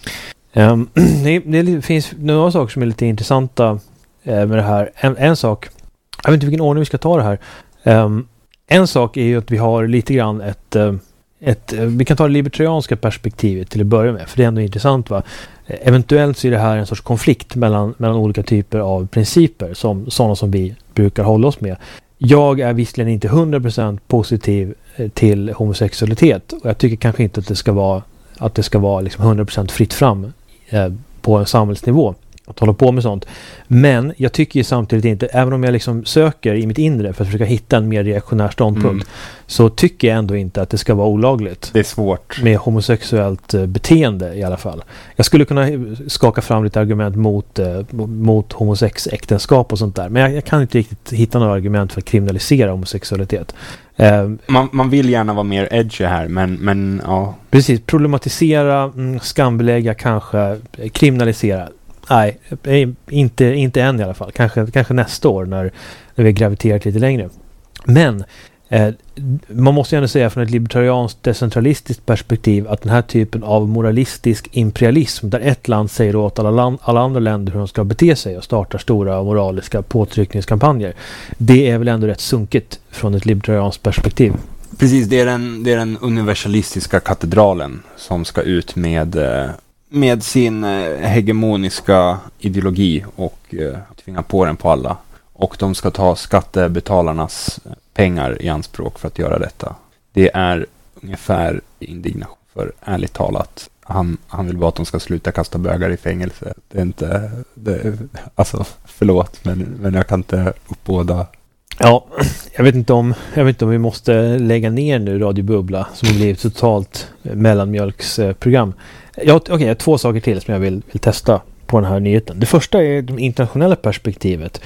Um, det, det finns några saker som är lite intressanta eh, med det här. En, en sak, jag vet inte vilken ordning vi ska ta det här. Um, en sak är ju att vi har lite grann ett, ett, vi kan ta det libertarianska perspektivet till att börja med, för det är ändå intressant, va? Eventuellt så är det här en sorts konflikt mellan, mellan olika typer av principer, som sådana som vi brukar hålla oss med. Jag är visserligen inte hundra procent positiv till homosexualitet, och jag tycker kanske inte att det ska vara, att det ska vara liksom hundra procent fritt fram eh, på en samhällsnivå att hålla på med sånt. Men jag tycker ju samtidigt inte, även om jag liksom söker i mitt inre för att försöka hitta en mer reaktionär ståndpunkt, mm. så tycker jag ändå inte att det ska vara olagligt. Det är svårt. Med homosexuellt eh, beteende i alla fall. Jag skulle kunna skaka fram lite argument mot, eh, mot homosexäktenskap och sånt där. Men jag, jag kan inte riktigt hitta några argument för att kriminalisera homosexualitet. Eh, man, man vill gärna vara mer edgy här, men, men ja. Precis, problematisera, mm, skambelägga, kanske kriminalisera. Nej, inte, inte än i alla fall. Kanske, kanske nästa år när, när vi har graviterat lite längre. Men eh, man måste ju ändå säga från ett libertarianskt decentralistiskt perspektiv att den här typen av moralistisk imperialism, där ett land säger åt alla, land, alla andra länder hur de ska bete sig och startar stora moraliska påtryckningskampanjer, det är väl ändå rätt sunkigt från ett libertarianskt perspektiv. Precis, det är den, det är den universalistiska katedralen som ska ut med... Eh... med sin hegemoniska ideologi och eh, tvinga på den på alla. Och de ska ta skattebetalarnas pengar i anspråk för att göra detta. Det är ungefär indignation, för ärligt talat. Han, han vill bara att de ska sluta kasta bögar i fängelse. Det är inte... Det, alltså, förlåt, men, men jag kan inte uppbåda. Ja, jag vet inte om jag vet inte om vi måste lägga ner nu Radio Bubbla som blir ett totalt mellanmjölksprogram. Jag, okay, jag har två saker till som jag vill, vill testa på den här nyheten. Det första är det internationella perspektivet.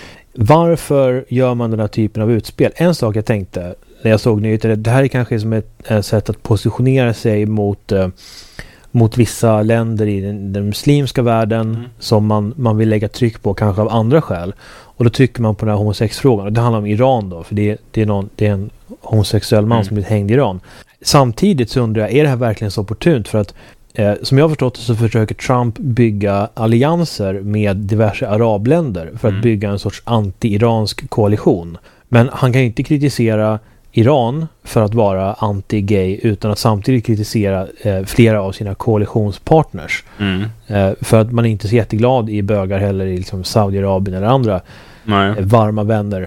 Varför gör man den här typen av utspel? En sak jag tänkte när jag såg nyheten, det här är kanske som ett, ett sätt att positionera sig mot, eh, mot vissa länder i den, den muslimska världen mm. som man, man vill lägga tryck på, kanske av andra skäl. Och då trycker man på den här homosexfrågan. Och det handlar om Iran då, för det, det, är, någon, det är en homosexuell man mm. som blivit hängd i Iran. Samtidigt så undrar jag, är det här verkligen så opportunt? För att Eh, som jag har förstått så försöker Trump bygga allianser med diverse arabländer för att mm. bygga en sorts anti-iransk koalition. Men han kan ju inte kritisera Iran för att vara anti-gay utan att samtidigt kritisera eh, flera av sina koalitionspartners. Mm. Eh, för att man är inte så jätteglad i bögar heller i liksom Saudiarabien eller andra eh, varma vänner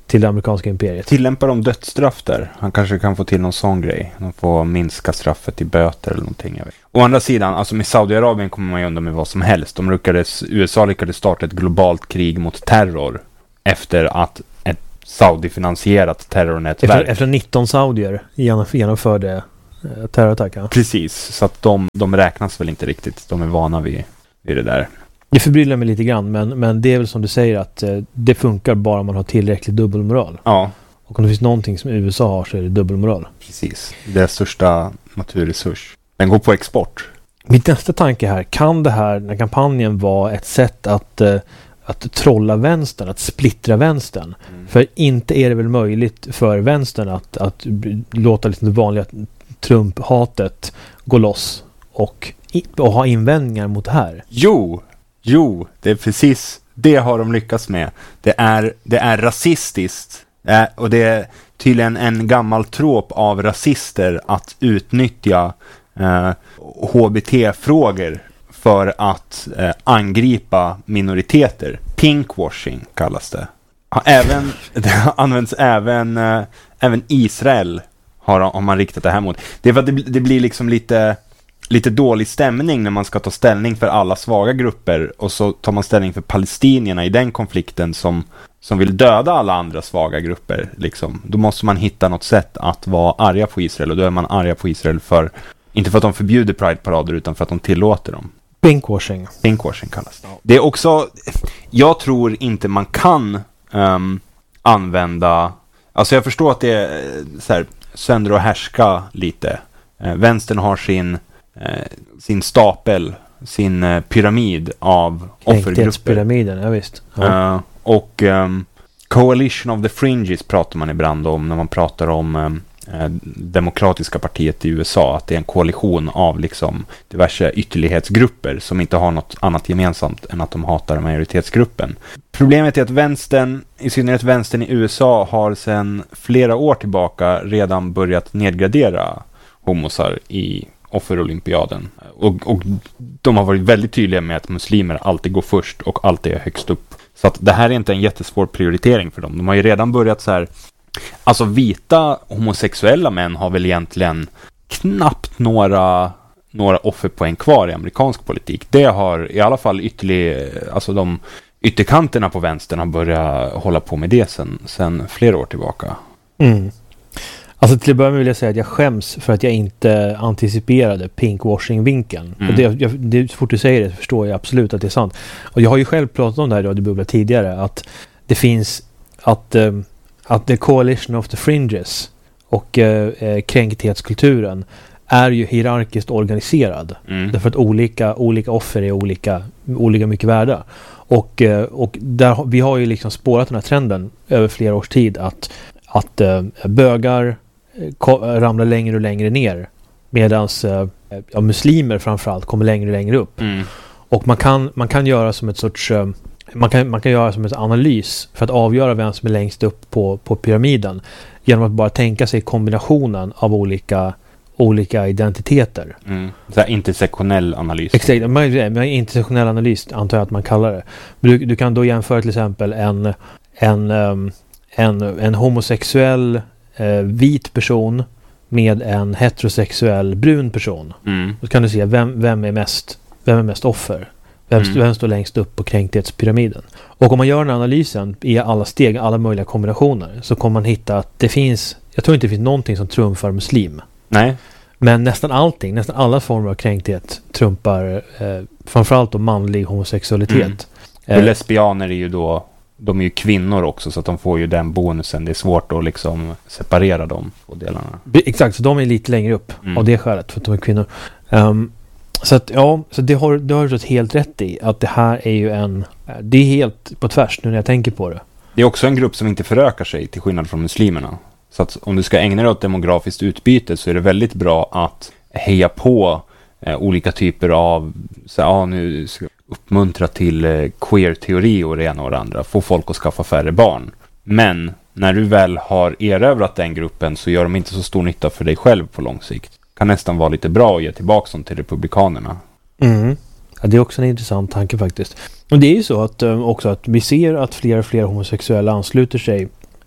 till det amerikanska imperiet. Tillämpar de dödsstraff där? Han kanske kan få till någon sån grej. De får minska straffet till böter eller någonting. Jag vet. Å andra sidan, alltså med Saudiarabien kommer man ju undan med vad som helst. De lyckades, U S A lyckades starta ett globalt krig mot terror efter att ett Saudi-finansierat terrornätverk. Efter, efter nitton saudier genomförde eh, terrorattacker. Precis, så att de, de räknas väl inte riktigt. De är vana vid, vid det där. Det förbryllar mig lite grann, men, men det är väl som du säger att eh, det funkar bara om man har tillräcklig dubbelmoral. Ja. Och om det finns någonting som U S A har så är det dubbelmoral. Precis. Deras största naturresurs. Den går på export. Mitt nästa tanke här, kan det här, den här kampanjen vara ett sätt att, eh, att trolla vänstern, att splittra vänstern? Mm. För inte är det väl möjligt för vänstern att, att låta liksom det vanliga Trump-hatet gå loss och, och ha invändningar mot det här? Jo, jo, det är precis det har de lyckats med. Det är, det är rasistiskt. Eh, och det är tydligen en gammal trop av rasister att utnyttja eh, H B T-frågor för att eh, angripa minoriteter. Pinkwashing kallas det. Ja, även, det används även, eh, även Israel har, har man riktat det här mot. Det är för att det, det blir liksom lite... lite dålig stämning när man ska ta ställning för alla svaga grupper och så tar man ställning för palestinierna i den konflikten som, som vill döda alla andra svaga grupper. Liksom. Då måste man hitta något sätt att vara arga på Israel och då är man arga på Israel för, inte för att de förbjuder Pride-parader utan för att de tillåter dem. Pinkwashing. Pinkwashing kallas det. Det är också, jag tror inte man kan um, använda, alltså jag förstår att det är så här, sönder och härska lite. Uh, vänstern har sin sin stapel, sin uh, pyramid av offergrupper. Pyramiden, ja visst. Ja. Uh, och um, Coalition of the Fringes pratar man ibland om när man pratar om um, uh, demokratiska partiet i U S A, att det är en koalition av liksom diverse ytterlighetsgrupper som inte har något annat gemensamt än att de hatar majoritetsgruppen. Problemet är att vänstern, i synnerhet vänstern i U S A, har sedan flera år tillbaka redan börjat nedgradera homosar i offerolympiaden. Och, och de har varit väldigt tydliga med att muslimer alltid går först och alltid är högst upp. Så att det här är inte en jättesvår prioritering för dem. De har ju redan börjat så här, alltså vita homosexuella män har väl egentligen knappt några, några offerpoäng kvar i amerikansk politik. Det har i alla fall ytterlig, alltså de ytterkanterna på vänstern har börjat hålla på med det sen, sen flera år tillbaka. Mm. Alltså till att börja med vill jag säga att jag skäms för att jag inte anticiperade pinkwashing-vinkeln. Mm. Och det, jag, det, så fort du säger det så förstår jag absolut att det är sant. Och jag har ju själv pratat om det här i Radio Bubbla tidigare, att det finns att, um, att the coalition of the fringes och uh, kränkthetskulturen är ju hierarkiskt organiserad. Mm. Därför att olika, olika offer är olika, olika mycket värda. Och, uh, och där, vi har ju liksom spårat den här trenden över flera års tid att att uh, bögar ko- ramlar längre och längre ner medan uh, ja, muslimer framförallt kommer längre och längre upp. Mm. Och man kan, man kan göra som ett sorts uh, man kan, man kan göra som ett analys för att avgöra vem som är längst upp på, på pyramiden genom att bara tänka sig kombinationen av olika olika identiteter. Mm. Så här intersektionell analys. Exakt, men intersektionell analys antar jag att man kallar det. Du, du kan då jämföra till exempel en en um, En, en homosexuell eh, vit person med en heterosexuell brun person. Mm. Då kan du se vem, vem, är, mest, vem är mest offer. Vem, Mm. vem står längst upp på kränkthetspyramiden. Och om man gör den analysen i alla steg, alla möjliga kombinationer, så kommer man hitta att det finns, jag tror inte det finns någonting som trumfar muslim. Nej. Men nästan allting, nästan alla former av kränkthet trumpar eh, framförallt då manlig homosexualitet. Mm. För lesbianer är ju då, de är ju kvinnor också, så att de får ju den bonusen. Det är svårt att liksom separera de två delarna. Exakt, så de är lite längre upp Mm. av det skälet, för att de är kvinnor. Um, så att ja, så det har, det har du helt rätt i, att det här är ju en, det är helt på tvärs nu när jag tänker på det. Det är också en grupp som inte förökar sig till skillnad från muslimerna. Så att om du ska ägna dig åt demografiskt utbyte så är det väldigt bra att heja på eh, olika typer av, så ja, nu ska jag uppmuntra till eh, queer-teori och det ena och det andra. Få folk att skaffa färre barn. Men när du väl har erövrat den gruppen så gör de inte så stor nytta för dig själv på lång sikt. Kan nästan vara lite bra att ge tillbaka dem till republikanerna. Mm. Ja, det är också en intressant tanke faktiskt. Och det är ju så att um, också att vi ser att fler och fler homosexuella ansluter sig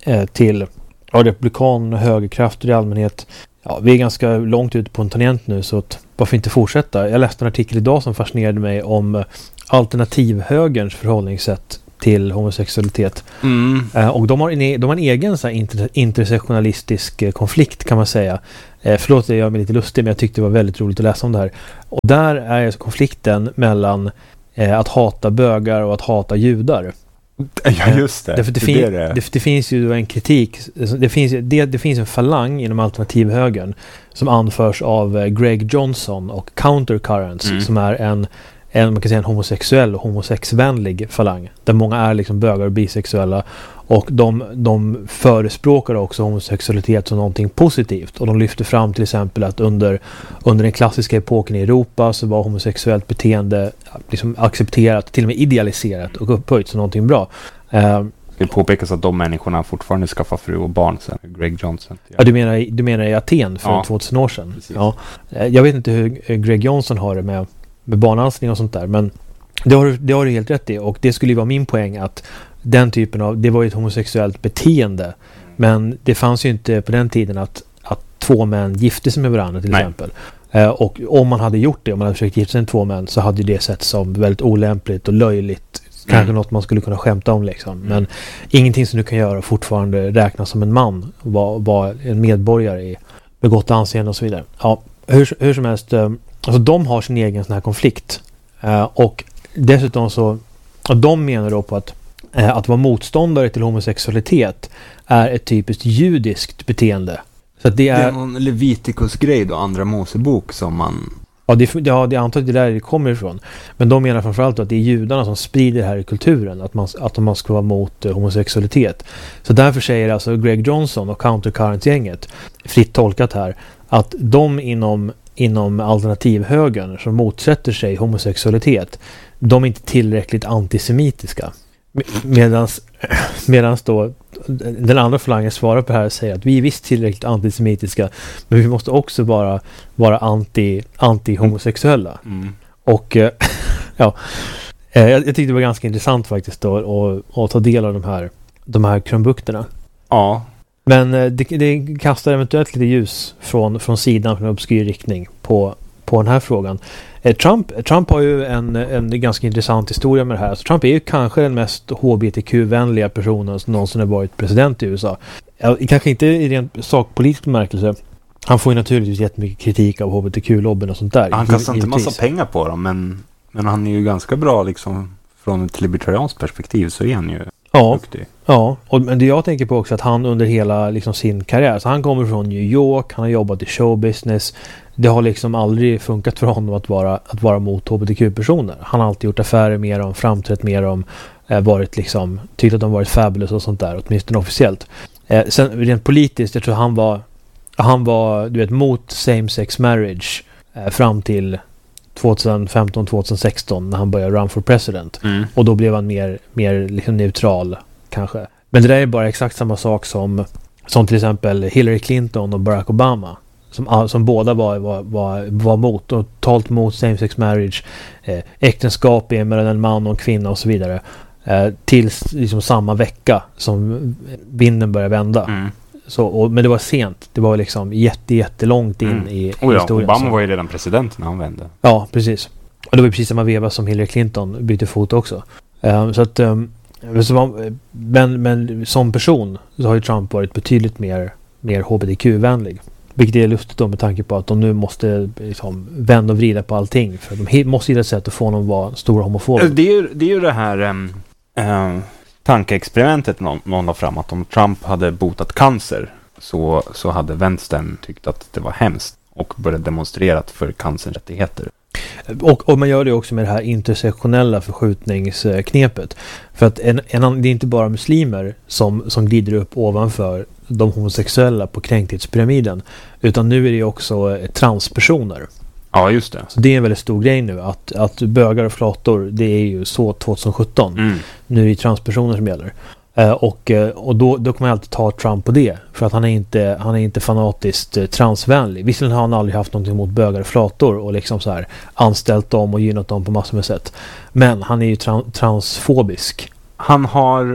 eh, till ja, republikan och högerkrafter i allmänhet. Ja, vi är ganska långt ute på en tangent nu, så att, varför inte fortsätta? Jag läste en artikel idag som fascinerade mig om alternativhögerns förhållningssätt till homosexualitet. Mm. Eh, och de har en, de har en egen så här, inter, intersektionalistisk eh, konflikt, kan man säga. Eh, förlåt, jag gör mig lite lustig, men jag tyckte det var väldigt roligt att läsa om det här. Och där är alltså konflikten mellan eh, att hata bögar och att hata judar. Ja, just det. Det, det, det, fin- det, det, det finns ju en kritik. Det finns, det, det finns en falang inom alternativhögern som anförs av eh, Greg Johnson och Countercurrents, mm. som är en en, man kan säga en homosexuell och homosexvänlig falang, där många är liksom bögar och bisexuella, och de, de förespråkar också homosexualitet som någonting positivt, och de lyfter fram till exempel att under, under den klassiska epoken i Europa så var homosexuellt beteende liksom accepterat, till och med idealiserat och upphöjt som någonting bra. Uh, Det påpekas att de människorna fortfarande skaffar fru och barn sen. Greg Johnson. Ja, ja du, menar, du menar i Aten för ja, tvåtusen år sedan? Precis. Ja. Jag vet inte hur Greg Johnson har det med med barnansning och sånt där, men det har, det har du helt rätt i, och det skulle ju vara min poäng, att den typen av, det var ju ett homosexuellt beteende, men det fanns ju inte på den tiden att, att två män gifte sig med varandra till Nej. exempel. Eh, och om man hade gjort det, om man hade försökt gifta sig med två män, så hade det sett som väldigt olämpligt och löjligt, kanske mm. något man skulle kunna skämta om liksom, mm. men ingenting som du kan göra fortfarande räknas som en man, var, var en medborgare i begått anseende och så vidare. Ja, hur, hur som helst, alltså de har sin egen sån här konflikt. Uh, och dessutom så, och de menar då på att uh, att vara motståndare till homosexualitet är ett typiskt judiskt beteende. Så att det är, det är någon Leviticus-grej då, andra Mosebok som man... Ja, det, ja, det antar att det där det kommer ifrån. Men de menar framförallt att det är judarna som sprider det här i kulturen, att man, att man ska vara mot uh, homosexualitet. Så därför säger alltså Greg Johnson och Countercurrent-gänget, fritt tolkat här, att de inom inom alternativhögern som motsätter sig homosexualitet, de är inte tillräckligt antisemitiska. Medans, medans då den andra falangen svarar på det här och säger att vi är visst tillräckligt antisemitiska, men vi måste också vara, vara anti, anti-homosexuella. Mm. Och ja, jag, jag tyckte det var ganska intressant faktiskt då, att, att ta del av de här, de här krumbukterna. Ja. Men det, det kastar eventuellt lite ljus från, från sidan, från en obskyr riktning på, på den här frågan. Eh, Trump, Trump har ju en, en ganska intressant historia med det här. Så Trump är ju kanske den mest H B T Q-vänliga personen som någonsin har varit president i U S A. Ja, kanske inte i ren sakpolitisk bemärkelse. Han får ju naturligtvis jättemycket kritik av H B T Q-lobbyn och sånt där. Han kastar inte massa pengar på dem, men, men han är ju ganska bra liksom, från ett libertarianskt perspektiv så är han ju ja. duktig. Ja, och, men det jag tänker på också att han under hela liksom, sin karriär, så han kommer från New York, han har jobbat i showbusiness, det har liksom aldrig funkat för honom att vara, att vara mot H B T Q-personer. Han har alltid gjort affärer med dem, framträtt med dem, eh, varit liksom, tyckt att de varit fabulous och sånt där, åtminstone officiellt. Eh, sen rent politiskt, jag tror han var han var, du vet, mot same-sex marriage eh, fram till tjugohundrafemton tjugohundrasexton när han började run for president. Mm. Och då blev han mer, mer liksom neutral kanske. Men det där är bara exakt samma sak som, som till exempel Hillary Clinton och Barack Obama. Som, som båda var, var, var, var mot, och totalt mot same-sex marriage. Eh, äktenskap är mellan en man och en kvinna och så vidare. Eh, tills liksom samma vecka som vinden började vända. Mm. Så, och, men det var sent. Det var liksom jätte, jättelångt in mm. i, i oh ja, historien. Obama så. Var ju redan president när han vände. Ja, precis. Och det var precis samma veva som Hillary Clinton bytte fot också. Um, så att, um, så, men, men som person så har ju Trump varit betydligt mer, mer H B T Q-vänlig. Vilket är lustigt då med tanke på att de nu måste liksom vända och vrida på allting. För de måste hitta ett sätt att få honom att vara stora homofober. Det är ju det, är ju det här... Um, um, tankeexperimentet någon, någon la fram, att om Trump hade botat cancer så, så hade vänstern tyckt att det var hemskt och började demonstrera för cancerrättigheter. Och, och man gör det också med det här intersektionella förskjutningsknepet. För att en, en, det är inte bara muslimer som, som glider upp ovanför de homosexuella på kränkthetspyramiden, utan nu är det också transpersoner. Ja, just det. Så det är en väldigt stor grej nu, att, att bögar och flator, det är ju så tjugosjutton. Mm. Nu är det transpersoner som gäller. Uh, och och då, då kan man alltid ta Trump på det, för att han är inte, han är inte fanatiskt uh, transvänlig. Visserligen har han aldrig haft någonting mot bögar och flator och liksom så här anställt dem och gynnat dem på massor med sätt. Men han är ju tra- transfobisk. Han har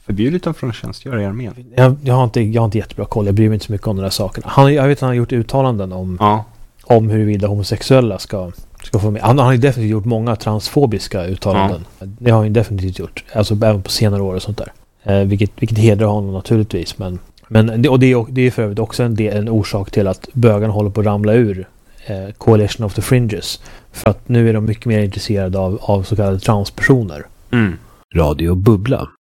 förbjudit dem från att tjänstgöra i armén. Jag, jag, har inte, jag har inte jättebra koll, jag bryr mig inte så mycket om de där sakerna. Han, jag vet att han har gjort uttalanden om, Ja. om huruvida homosexuella ska, ska få med. Han, han har ju definitivt gjort många transfobiska uttalanden. Ja. Det har han ju definitivt gjort. Alltså även på senare år och sånt där. Eh, vilket, vilket hedrar honom naturligtvis. Men, men det, och det är, det är för övrigt också en, del, en orsak till att bögarna håller på att ramla ur eh, Coalition of the Fringes. För att nu är de mycket mer intresserade av, av så kallade transpersoner. Mm. Radio Bubbla.